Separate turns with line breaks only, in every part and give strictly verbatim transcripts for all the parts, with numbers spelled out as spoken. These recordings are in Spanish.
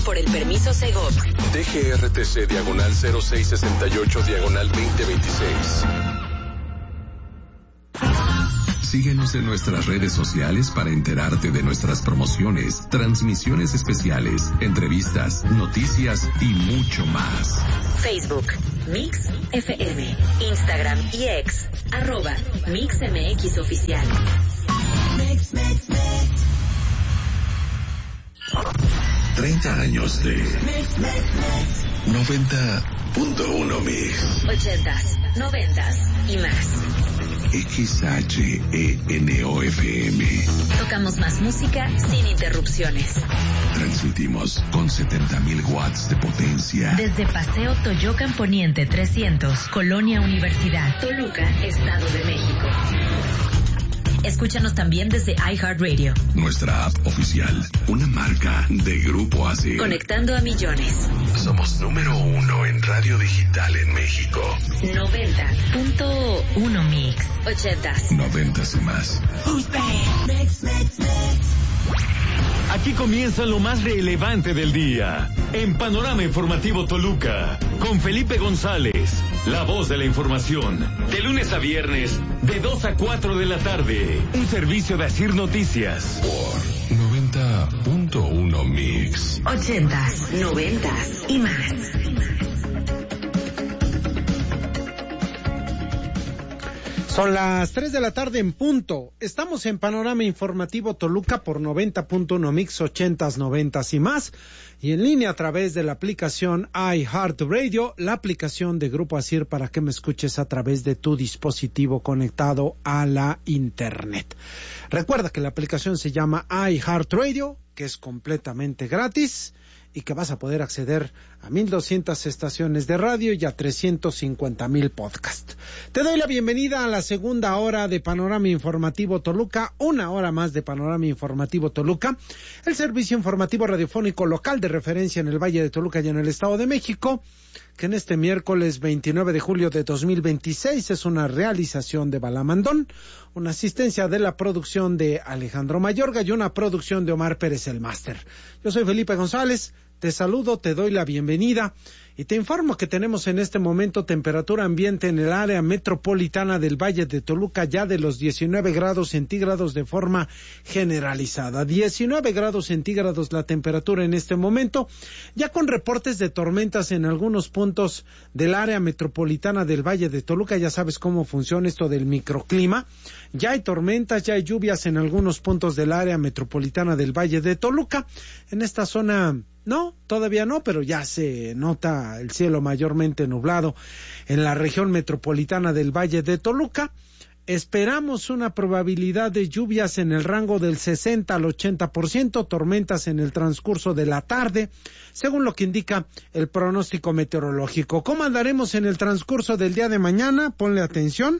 por el permiso Segov.
D G R T C diagonal cero seis sesenta y ocho diagonal veinte veintiséis.
Síguenos en nuestras redes sociales para enterarte de nuestras promociones, transmisiones especiales, entrevistas, noticias y mucho más.
Facebook, Mix F M, Instagram y X, arroba Mix M X Oficial. Mix, mix, mix.
treinta años de noventa punto uno Mix.
ochentas, noventas y más.
X H E N O F M.
Tocamos más música sin interrupciones.
Transmitimos con setenta mil watts de potencia.
Desde Paseo Toyocan Poniente trescientos, Colonia Universidad, Toluca, Estado de México. Escúchanos también desde iHeartRadio.
Nuestra app oficial, una marca de Grupo Asir.
Conectando a millones.
Somos número uno en radio digital en México.
noventa punto uno Mix. ochentas.
Noventas y más.
Mix, mix, mix.
Aquí comienza lo más relevante del día. En Panorama Informativo Toluca, con Felipe González, la voz de la información. De lunes a viernes, de dos a cuatro de la tarde. Un servicio de Asir Noticias.
Por noventa punto uno Mix.
Ochentas, noventas y más.
Son las tres de la tarde en punto. Estamos en Panorama Informativo Toluca por noventa punto uno Mix, ochentas, noventas y más. Y en línea a través de la aplicación iHeartRadio, la aplicación de Grupo Asir para que me escuches a través de tu dispositivo conectado a la internet. Recuerda que la aplicación se llama iHeartRadio, que es completamente gratis y que vas a poder acceder a mil doscientas estaciones de radio y a trescientos cincuenta mil podcasts. Te doy la bienvenida a la segunda hora de Panorama Informativo Toluca, una hora más de Panorama Informativo Toluca, el servicio informativo radiofónico local de referencia en el Valle de Toluca y en el Estado de México, que en este miércoles veintinueve de julio de dos mil veintiséis es una realización de Balamandón, una asistencia de la producción de Alejandro Mayorga y una producción de Omar Pérez el Máster. Yo soy Felipe González, te saludo, te doy la bienvenida y te informo que tenemos en este momento temperatura ambiente en el área metropolitana del Valle de Toluca ya de los diecinueve grados centígrados de forma generalizada. diecinueve grados centígrados la temperatura en este momento, ya con reportes de tormentas en algunos puntos del área metropolitana del Valle de Toluca. Ya sabes cómo funciona esto del microclima. Ya hay tormentas, ya hay lluvias en algunos puntos del área metropolitana del Valle de Toluca. En esta zona no, todavía no, pero ya se nota el cielo mayormente nublado en la región metropolitana del Valle de Toluca. Esperamos una probabilidad de lluvias en el rango del sesenta al ochenta por ciento, tormentas en el transcurso de la tarde, según lo que indica el pronóstico meteorológico. ¿Cómo andaremos en el transcurso del día de mañana? Ponle atención.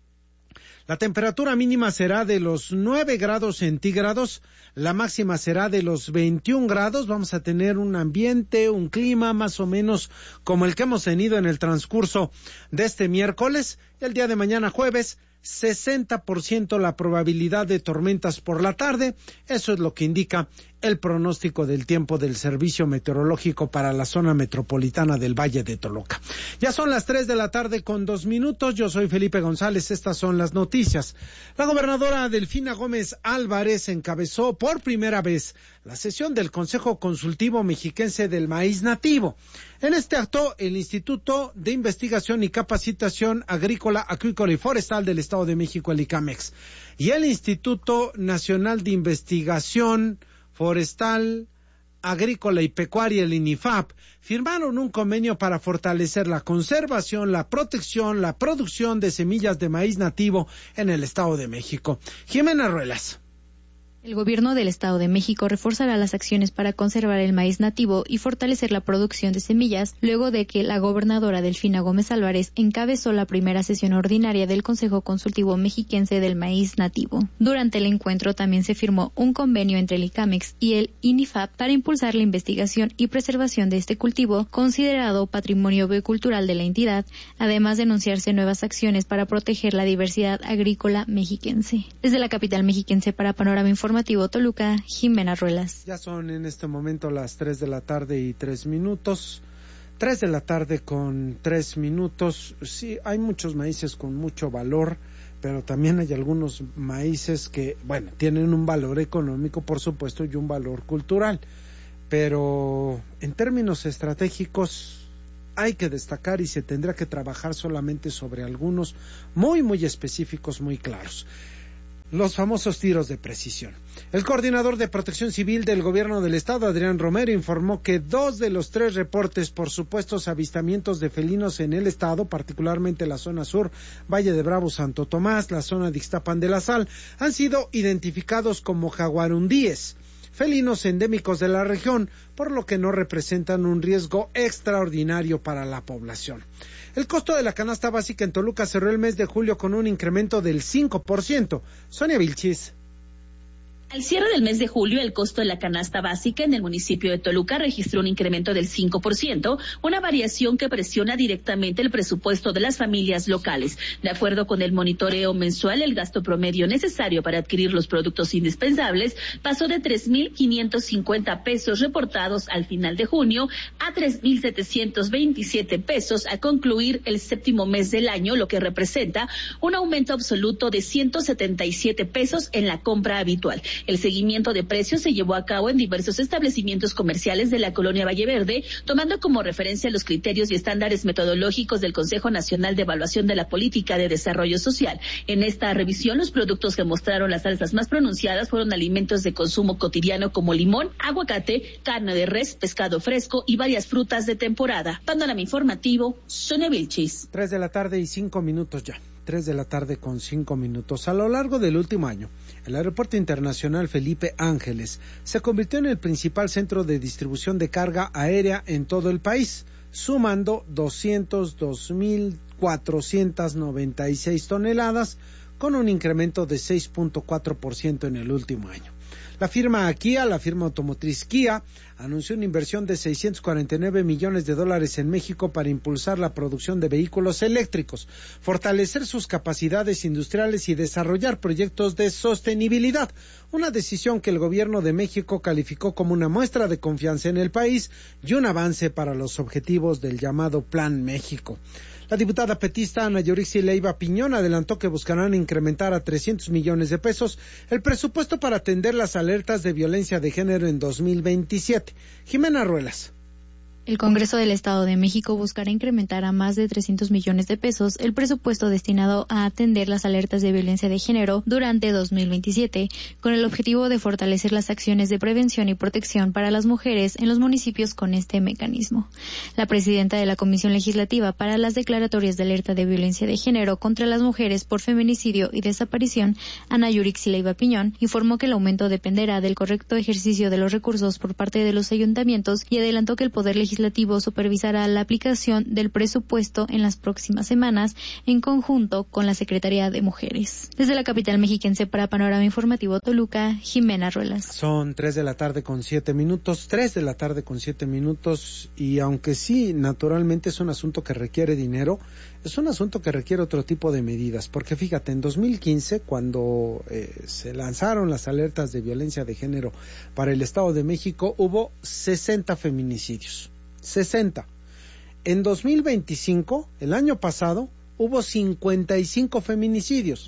La temperatura mínima será de los nueve grados centígrados, la máxima será de los veintiún grados. Vamos a tener un ambiente, un clima más o menos como el que hemos tenido en el transcurso de este miércoles. El día de mañana jueves, sesenta por ciento la probabilidad de tormentas por la tarde. Eso es lo que indica el pronóstico del tiempo del Servicio Meteorológico para la zona metropolitana del Valle de Toluca. Ya son las tres de la tarde con dos minutos. Yo soy Felipe González. Estas son las noticias. La gobernadora Delfina Gómez Álvarez encabezó por primera vez la sesión del Consejo Consultivo Mexiquense del Maíz Nativo. En este acto, el Instituto de Investigación y Capacitación Agrícola, Acuícola y Forestal del Estado de México, el ICAMEX, y el Instituto Nacional de Investigación Forestal, Agrícola y Pecuaria, el INIFAP, firmaron un convenio para fortalecer la conservación, la protección, la producción de semillas de maíz nativo en el Estado de México. Jimena Ruelas.
El gobierno del Estado de México reforzará las acciones para conservar el maíz nativo y fortalecer la producción de semillas, luego de que la gobernadora Delfina Gómez Álvarez encabezó la primera sesión ordinaria del Consejo Consultivo Mexiquense del Maíz Nativo. Durante el encuentro también se firmó un convenio entre el ICAMEX y el INIFAP para impulsar la investigación y preservación de este cultivo, considerado patrimonio biocultural de la entidad, además de anunciarse nuevas acciones para proteger la diversidad agrícola mexiquense. Desde la capital mexiquense para Panorama Informativo Informativo Toluca, Jimena Ruelas.
Ya son en este momento las tres de la tarde y tres minutos. Tres de la tarde con tres minutos. Sí, hay muchos maíces con mucho valor, pero también hay algunos maíces que, bueno, tienen un valor económico, por supuesto, y un valor cultural. Pero en términos estratégicos hay que destacar y se tendrá que trabajar solamente sobre algunos muy, muy específicos, muy claros. Los famosos tiros de precisión. El coordinador de Protección Civil del Gobierno del Estado, Adrián Romero, informó que dos de los tres reportes por supuestos avistamientos de felinos en el Estado, particularmente la zona sur, Valle de Bravo, Santo Tomás, la zona de Ixtapan de la Sal, han sido identificados como jaguarundíes, felinos endémicos de la región, por lo que no representan un riesgo extraordinario para la población. El costo de la canasta básica en Toluca cerró el mes de julio con un incremento del cinco por ciento. Sonia Vilchis.
Al cierre del mes de julio, el costo de la canasta básica en el municipio de Toluca registró un incremento del cinco por ciento, una variación que presiona directamente el presupuesto de las familias locales. De acuerdo con el monitoreo mensual, el gasto promedio necesario para adquirir los productos indispensables pasó de tres mil quinientos cincuenta pesos reportados al final de junio a tres mil setecientos veintisiete pesos a concluir el séptimo mes del año, lo que representa un aumento absoluto de ciento setenta y siete pesos en la compra habitual. El seguimiento de precios se llevó a cabo en diversos establecimientos comerciales de la colonia Valle Verde, tomando como referencia los criterios y estándares metodológicos del Consejo Nacional de Evaluación de la Política de Desarrollo Social. En esta revisión, los productos que mostraron las alzas más pronunciadas fueron alimentos de consumo cotidiano como limón, aguacate, carne de res, pescado fresco y varias frutas de temporada. Panorama informativo, Sonia Vilchis.
Tres de la tarde y cinco minutos ya. Tres de la tarde con cinco minutos. A lo largo del último año, el Aeropuerto Internacional Felipe Ángeles se convirtió en el principal centro de distribución de carga aérea en todo el país, sumando doscientos dos mil cuatrocientas noventa y seis toneladas, con un incremento de seis punto cuatro por ciento en el último año. La firma Kia, la firma automotriz Kia, anunció una inversión de seiscientos cuarenta y nueve millones de dólares en México para impulsar la producción de vehículos eléctricos, fortalecer sus capacidades industriales y desarrollar proyectos de sostenibilidad, una decisión que el gobierno de México calificó como una muestra de confianza en el país y un avance para los objetivos del llamado Plan México. La diputada petista Ana Yorixi Leiva Piñón adelantó que buscarán incrementar a trescientos millones de pesos el presupuesto para atender las alertas de violencia de género en dos mil veintisiete. Jimena Ruelas.
El Congreso del Estado de México buscará incrementar a más de trescientos millones de pesos el presupuesto destinado a atender las alertas de violencia de género durante dos mil veintisiete, con el objetivo de fortalecer las acciones de prevención y protección para las mujeres en los municipios con este mecanismo. La presidenta de la Comisión Legislativa para las Declaratorias de Alerta de Violencia de Género contra las Mujeres por Feminicidio y Desaparición, Ana Yorixi Leiva Piñón, informó que el aumento dependerá del correcto ejercicio de los recursos por parte de los ayuntamientos y adelantó que el Poder Legislativo Legislativo supervisará la aplicación del presupuesto en las próximas semanas en conjunto con la Secretaría de Mujeres. Desde la capital mexiquense para Panorama Informativo Toluca, Jimena Ruelas.
Son tres de la tarde con siete minutos, tres de la tarde con siete minutos y aunque sí, naturalmente es un asunto que requiere dinero, es un asunto que requiere otro tipo de medidas, porque fíjate, en dos mil quince, cuando eh, se lanzaron las alertas de violencia de género para el Estado de México, hubo sesenta feminicidios. sesenta. En dos mil veinticinco, el año pasado, hubo cincuenta y cinco feminicidios.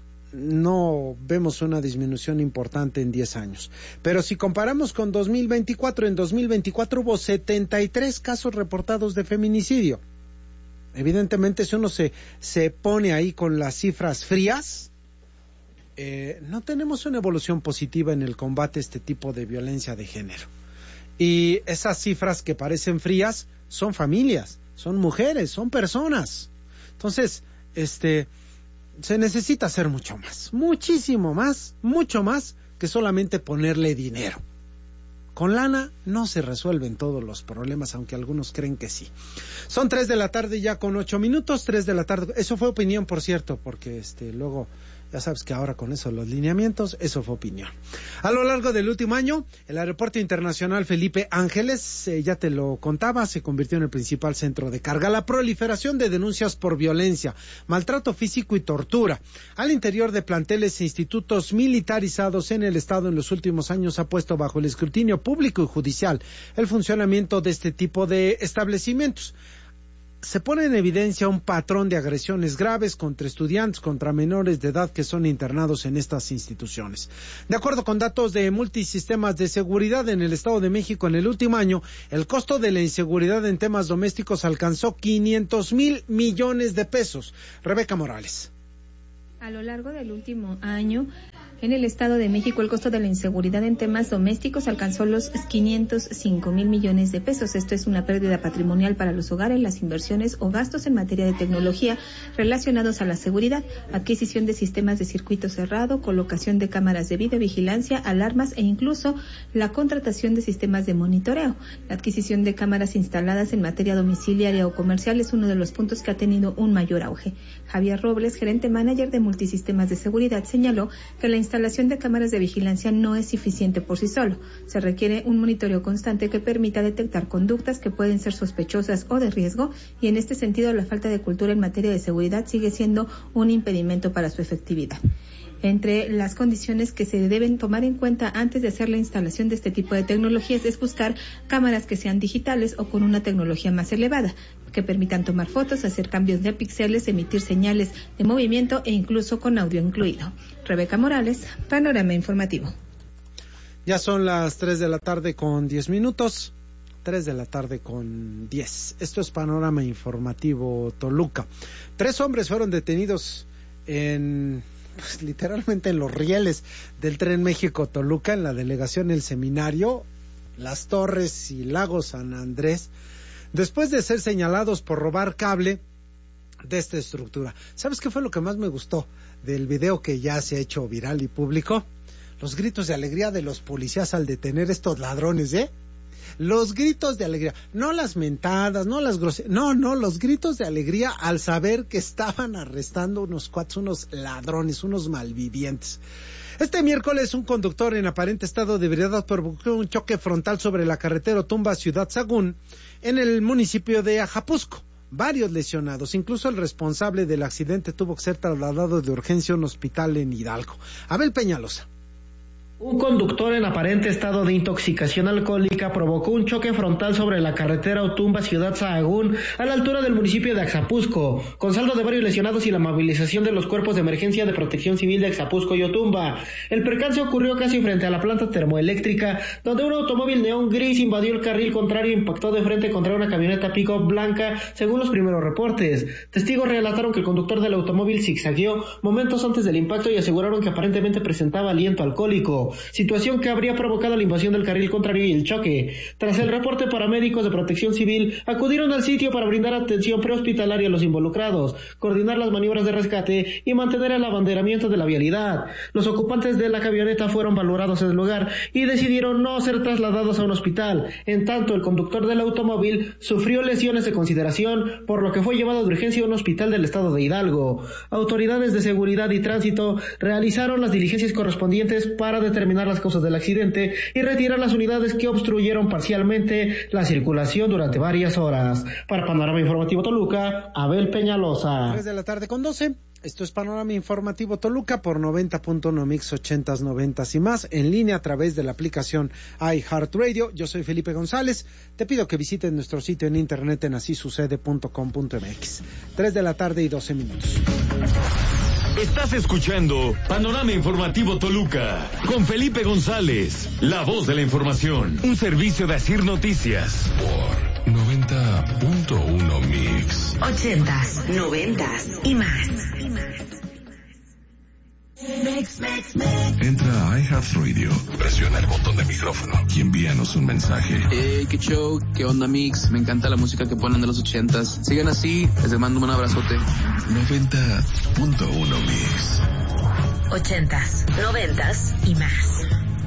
No vemos una disminución importante en diez años. Pero si comparamos con dos mil veinticuatro, en dos mil veinticuatro hubo setenta y tres casos reportados de feminicidio. Evidentemente, si uno se, se pone ahí con las cifras frías, eh, no tenemos una evolución positiva en el combate a este tipo de violencia de género. Y esas cifras que parecen frías son familias, son mujeres, son personas. Entonces, este, se necesita hacer mucho más, muchísimo más, mucho más que solamente ponerle dinero. Con lana no se resuelven todos los problemas, aunque algunos creen que sí. Son tres de la tarde ya con ocho minutos, tres de la tarde. Eso fue opinión, por cierto, porque este luego Ya sabes que ahora con eso los lineamientos, eso fue opinión. A lo largo del último año, el Aeropuerto Internacional Felipe Ángeles, eh, ya te lo contaba, se convirtió en el principal centro de carga. La proliferación de denuncias por violencia, maltrato físico y tortura al interior de planteles e institutos militarizados en el Estado en los últimos años ha puesto bajo el escrutinio público y judicial el funcionamiento de este tipo de establecimientos. Se pone en evidencia un patrón de agresiones graves contra estudiantes, contra menores de edad que son internados en estas instituciones. De acuerdo con datos de Multisistemas de Seguridad en el Estado de México, en el último año, el costo de la inseguridad en temas domésticos alcanzó quinientos mil millones de pesos. Rebeca Morales.
A lo largo del último año, en el Estado de México, el costo de la inseguridad en temas domésticos alcanzó los quinientos cinco mil millones de pesos. Esto es una pérdida patrimonial para los hogares, las inversiones o gastos en materia de tecnología relacionados a la seguridad, adquisición de sistemas de circuito cerrado, colocación de cámaras de videovigilancia, alarmas e incluso la contratación de sistemas de monitoreo. La adquisición de cámaras instaladas en materia domiciliaria o comercial es uno de los puntos que ha tenido un mayor auge. Javier Robles, gerente manager de Multisistemas de Seguridad, señaló que la La instalación de cámaras de vigilancia no es suficiente por sí solo. Se requiere un monitoreo constante que permita detectar conductas que pueden ser sospechosas o de riesgo, y en este sentido la falta de cultura en materia de seguridad sigue siendo un impedimento para su efectividad. Entre las condiciones que se deben tomar en cuenta antes de hacer la instalación de este tipo de tecnologías es buscar cámaras que sean digitales o con una tecnología más elevada, que permitan tomar fotos, hacer cambios de píxeles, emitir señales de movimiento e incluso con audio incluido. Rebeca Morales, Panorama Informativo.
Ya son las tres de la tarde con diez minutos. tres de la tarde con diez. Esto es Panorama Informativo Toluca. Tres hombres fueron detenidos en... pues literalmente en los rieles del Tren México-Toluca, en la delegación El Seminario, Las Torres y Lago San Andrés, después de ser señalados por robar cable de esta estructura. ¿Sabes qué fue lo que más me gustó del video que ya se ha hecho viral y público? Los gritos de alegría de los policías al detener estos ladrones, ¿eh? Los gritos de alegría, no las mentadas, no las groserías, no, no, los gritos de alegría al saber que estaban arrestando unos cuates, unos ladrones, unos malvivientes. Este miércoles un conductor en aparente estado de ebriedad provocó un choque frontal sobre la carretera Otumba Ciudad Sagún en el municipio de Ajapusco. Varios lesionados, incluso el responsable del accidente tuvo que ser trasladado de urgencia a un hospital en Hidalgo. Abel Peñalosa.
Un conductor en aparente estado de intoxicación alcohólica provocó un choque frontal sobre la carretera Otumba Ciudad Sahagún a la altura del municipio de Axapusco, con saldo de varios lesionados y la movilización de los cuerpos de emergencia de Protección Civil de Axapusco y Otumba. El percance ocurrió casi frente a la planta termoeléctrica, donde un automóvil neón gris invadió el carril contrario e impactó de frente contra una camioneta pick-up blanca, según los primeros reportes. Testigos relataron que el conductor del automóvil zigzagueó momentos antes del impacto y aseguraron que aparentemente presentaba aliento alcohólico, situación que habría provocado la invasión del carril contrario y el choque. Tras el reporte, paramédicos de Protección Civil acudieron al sitio para brindar atención prehospitalaria a los involucrados, coordinar las maniobras de rescate y mantener el abanderamiento de la vialidad. Los ocupantes de la camioneta fueron valorados en el lugar y decidieron no ser trasladados a un hospital. En tanto, el conductor del automóvil sufrió lesiones de consideración, por lo que fue llevado de urgencia a un hospital del estado de Hidalgo. Autoridades de seguridad y tránsito realizaron las diligencias correspondientes para determinar las causas del accidente y retirar las unidades que obstruyeron parcialmente la circulación durante varias horas. Para Panorama Informativo Toluca, Abel Peñalosa.
tres de la tarde con doce. Esto es Panorama Informativo Toluca por noventa punto uno Mix ochentas, noventas y más, en línea a través de la aplicación iHeartRadio. Yo soy Felipe González. Te pido que visites nuestro sitio en internet en así sucede punto com punto mx. tres de la tarde y doce minutos.
Estás escuchando Panorama Informativo Toluca con Felipe González, la voz de la información. Un servicio de Asir Noticias.
Por noventa punto uno Mix.
Ochentas, noventas y más.
Entra a iHeartRadio, presiona el botón de micrófono y envíanos un mensaje.
Hey, qué show, qué onda Mix, me encanta la música que ponen de los ochentas. Sigan así, les mando un abrazote.
noventa punto uno Mix.
Ochentas, noventas y más.